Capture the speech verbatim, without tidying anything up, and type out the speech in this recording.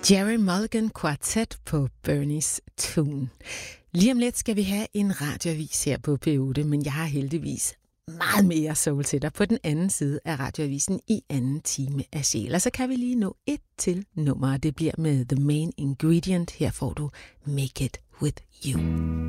Gerry Mulligan Quartet på Bernie's Tune. Lige om lidt skal vi have en radioavis her på P otte, men jeg har heldigvis meget mere soul til dig på den anden side af radioavisen i anden time af Sjæl. Og så kan vi lige nå et til nummer, det bliver med The Main Ingredient. Her får du Make It With You.